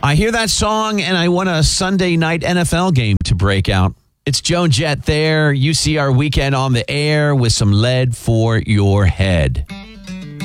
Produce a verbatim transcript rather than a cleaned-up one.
I hear that song and I want a Sunday night N F L game to break out. It's Joan Jett there. You see our weekend on the air with some lead for your head.